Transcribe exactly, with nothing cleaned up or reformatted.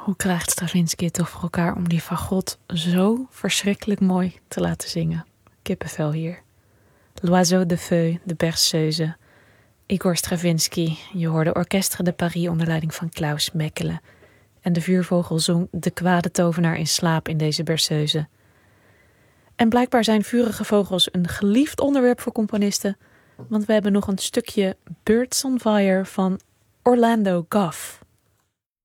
Hoe krijgt Stravinsky het toch voor elkaar om die fagot zo verschrikkelijk mooi te laten zingen? Kippenvel hier. L'oiseau de feuille, de berceuse. Igor Stravinsky, je hoorde Orchestre de Paris onder leiding van Klaus Mekele. En de vuurvogel zong de kwade tovenaar in slaap in deze berceuse. En blijkbaar zijn vurige vogels een geliefd onderwerp voor componisten, want we hebben nog een stukje Birds on Fire van Orlando Gough.